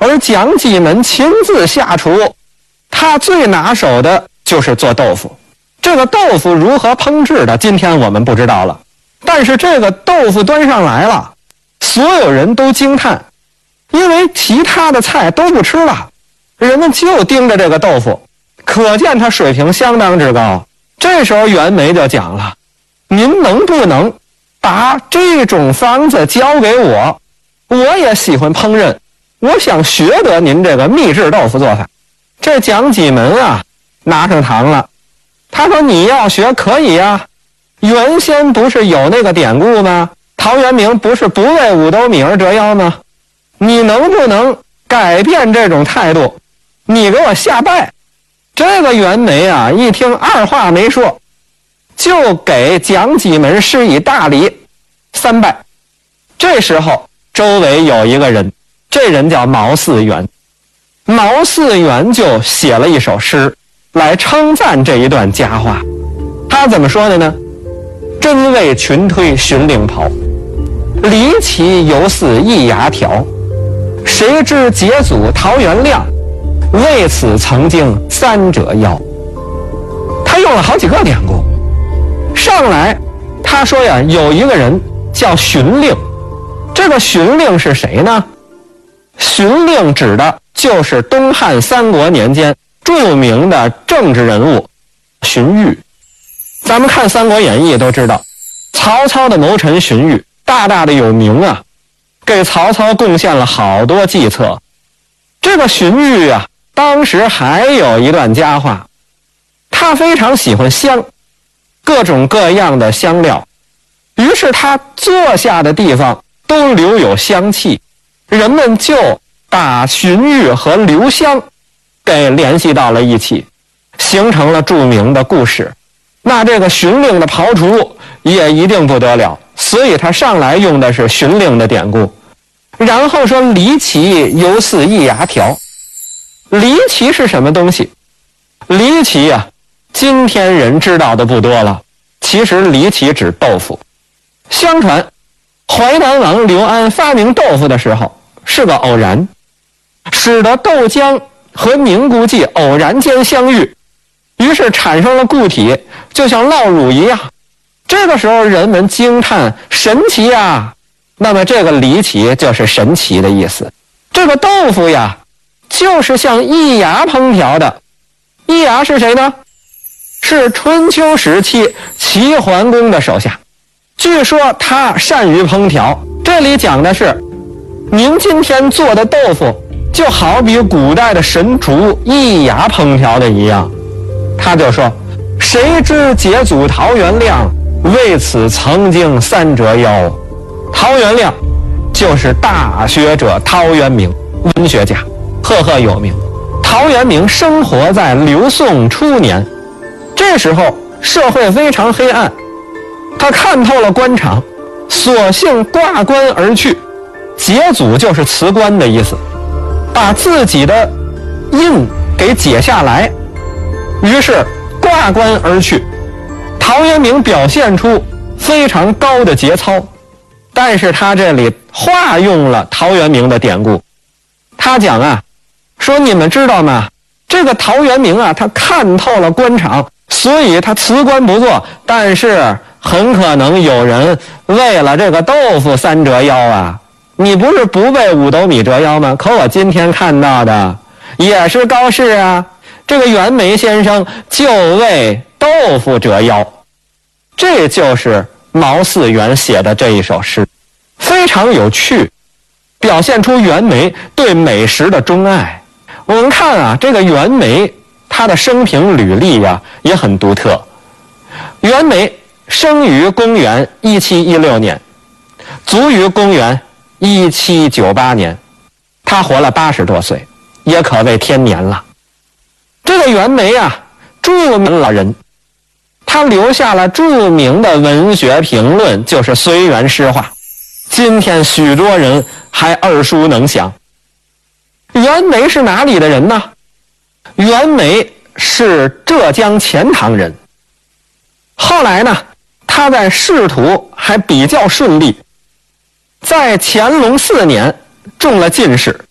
而蒋济门亲自下厨，他最拿手的就是做豆腐。这个豆腐如何烹制的，今天我们不知道了。但是这个豆腐端上来了，所有人都惊叹，因为其他的菜都不吃了，人们就盯着这个豆腐，可见它水平相当之高。这时候袁枚就讲了，您能不能把这种方子教给我？我也喜欢烹饪，我想学得您这个秘制豆腐做法。这蒋济门啊，拿上糖了。他说你要学可以啊，原先不是有那个典故吗？陶渊明不是不为五斗米而折腰吗？你能不能改变这种态度？你给我下拜。这个袁枚啊，一听二话没说，就给蒋济门施以大礼，3拜。这时候周围有一个人，这人叫毛嗣源。毛嗣源就写了一首诗来称赞这一段佳话。他怎么说的呢？真为群推寻令袍，离奇犹似一牙条。谁知节祖陶元亮，为此曾经3折腰。他用了好几个典故。上来他说呀，有一个人叫荀令。这个荀令是谁呢？荀令指的就是东汉3国年间著名的政治人物荀彧。咱们看《三国演义》都知道，曹操的谋臣荀彧大大的有名啊，给曹操贡献了好多计策。这个荀彧啊，当时还有一段佳话，他非常喜欢香，各种各样的香料，于是他坐下的地方都留有香气，人们就把荀彧和留香给联系到了一起，形成了著名的故事。那这个荀令的庖厨也一定不得了，所以他上来用的是荀令的典故。然后说离奇犹似一牙条。离奇是什么东西？离奇啊，今天人知道的不多了。其实离奇指豆腐。相传淮南王刘安发明豆腐的时候是个偶然，使得豆浆和凝固剂偶然间相遇，于是产生了固体，就像酪乳一样。这个时候人们惊叹神奇呀，那么这个离奇就是神奇的意思。这个豆腐呀，就是像易牙烹调的。易牙是谁呢？是春秋时期齐桓公的手下，据说他善于烹调。这里讲的是您今天做的豆腐就好比古代的神厨易牙烹调的一样。他就说，谁知节祖陶元亮，为此曾经3折腰。陶元亮就是大学者陶渊明，文学家，赫赫有名。陶渊明生活在刘宋初年，这时候社会非常黑暗，他看透了官场，索性挂冠而去。节祖就是辞官的意思，把自己的印给解下来，于是挂冠而去。陶渊明表现出非常高的节操，但是他这里化用了陶渊明的典故。他讲啊，说你们知道吗？这个陶渊明啊，他看透了官场，所以他辞官不做，但是很可能有人为了这个豆腐3折腰啊。你不是不为5斗米折腰吗？可我今天看到的也是高士啊，这个袁枚先生就为豆腐折腰。这就是毛嗣源写的这一首诗，非常有趣，表现出袁枚对美食的钟爱。我们看啊，这个袁枚他的生平履历啊也很独特。袁枚生于公元1716年，卒于公元1798年，他活了80多岁，也可谓天年了。这个袁枚啊，著名了人，他留下了著名的文学评论，就是《随园诗话》，今天许多人还耳熟能详。袁枚是哪里的人呢？袁枚是浙江钱塘人。后来呢，他在仕途还比较顺利，在乾隆4年中了进士，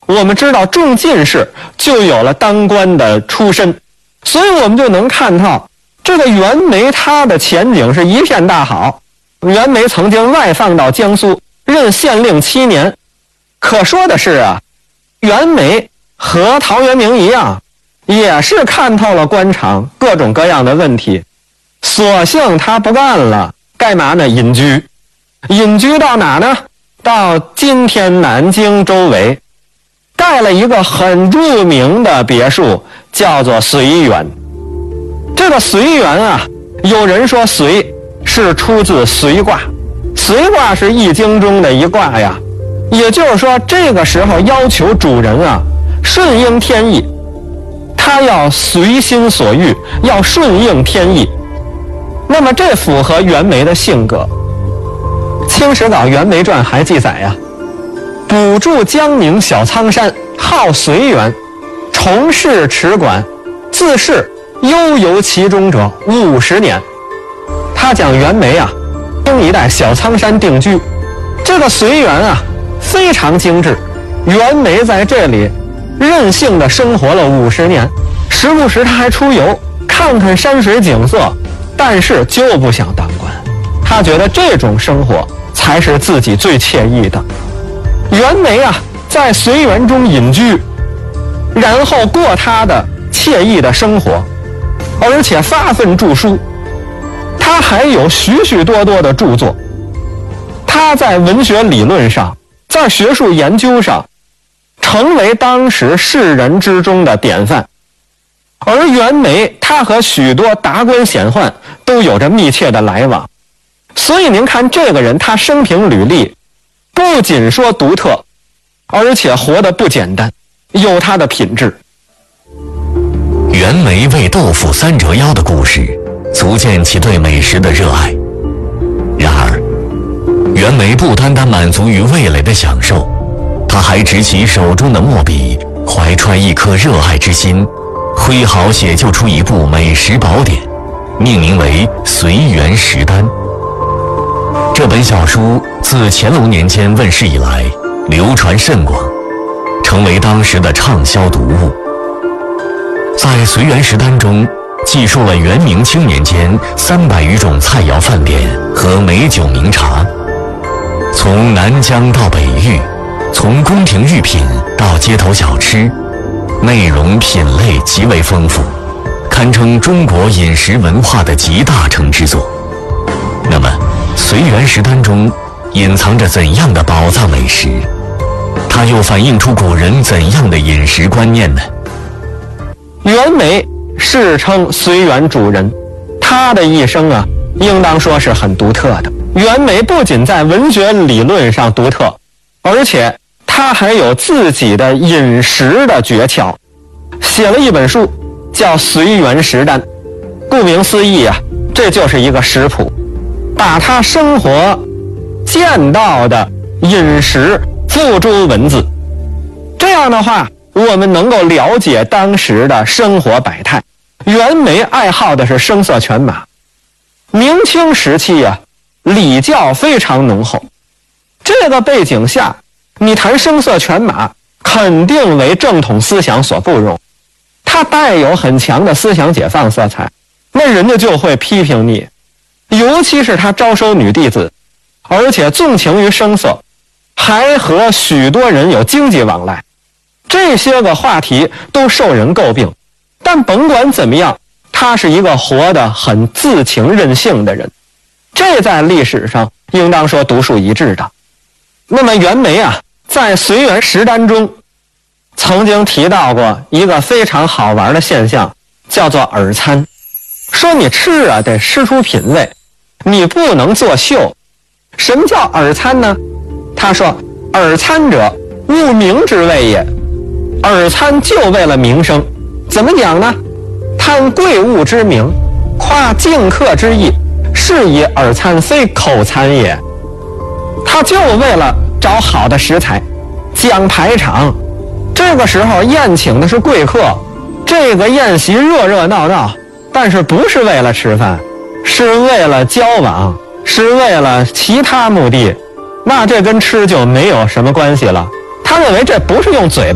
我们知道中进士就有了当官的出身，所以我们就能看到这个袁枚他的前景是一片大好。袁枚曾经外放到江苏任县令7年。可说的是啊，袁枚和陶渊明一样，也是看透了官场各种各样的问题，索性他不干了，干嘛呢？隐居。隐居到哪呢？到今天南京周围，盖了一个很著名的别墅，叫做随园。这个随园啊，有人说随是出自随卦，随卦是易经中的一卦呀，也就是说这个时候要求主人啊顺应天意，他要随心所欲，要顺应天意。那么这符合袁枚的性格。清史稿《袁枚传》还记载呀，补助江宁小仓山，号随园，从事持管，自是悠游其中者50年。他讲袁枚啊，东一带小仓山定居，这个随园啊非常精致，袁枚在这里任性的生活了50年，时不时他还出游看看山水景色，但是就不想当官，他觉得这种生活才是自己最惬意的。袁枚啊在随园中隐居，然后过他的惬意的生活，而且发奋著书。他还有许许多多的著作，他在文学理论上，在学术研究上成为当时士人之中的典范。而袁枚他和许多达官显宦都有着密切的来往，所以您看这个人他生平履历不仅说独特，而且活得不简单，有他的品质。 袁枚为豆腐3折腰的故事足见其对美食的热爱。然而袁枚不单单满足于味蕾的享受，他还执起手中的墨笔，怀揣一颗热爱之心，挥毫写就出一部美食宝典，命名为《随园食单》。这本小书自乾隆年间问世以来，流传甚广，成为当时的畅销读物。在《随园食单》中，记述了元明清年间300余种菜肴饭点和美酒名茶，从南疆到北域，从宫廷御品到街头小吃，内容品类极为丰富，堪称中国饮食文化的集大成之作。那么《随园食单》中隐藏着怎样的宝藏美食？它又反映出古人怎样的饮食观念呢？ 袁枚世称随园主人，他的一生啊，应当说是很独特的。袁枚不仅在文学理论上独特，而且他还有自己的饮食的诀窍，写了一本书叫《随园食单》。顾名思义啊，这就是一个食谱，把他生活见到的饮食付诸文字。这样的话，我们能够了解当时的生活百态。袁枚爱好的是声色犬马，明清时期啊，礼教非常浓厚。这个背景下，你谈声色犬马，肯定为正统思想所不容。它带有很强的思想解放色彩，那人家就会批评你。尤其是他招收女弟子，而且纵情于声色，还和许多人有经济往来。这些个话题都受人诟病，但甭管怎么样，他是一个活得很自情任性的人，这在历史上应当说独树一帜的。那么袁枚啊，在《随园食单》中曾经提到过一个非常好玩的现象，叫做饵餐。说你吃啊得吃出品味，你不能作秀。什么叫饵餐呢？他说饵餐者，务名之谓也。饵餐就为了名声。怎么讲呢？贪贵物之名，夸敬客之意，是以饵餐非口餐也。他就为了找好的食材，讲排场。这个时候宴请的是贵客，这个宴席热热闹闹，但是不是为了吃饭，是为了交往，是为了其他目的，那这跟吃就没有什么关系了。他认为这不是用嘴